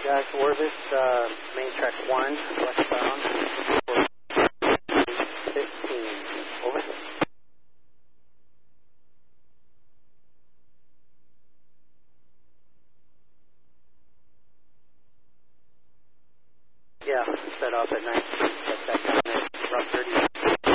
Jack Orvis, main track 1, westbound, 15. Over. Yeah, set off at 19. Set that down at rough 30.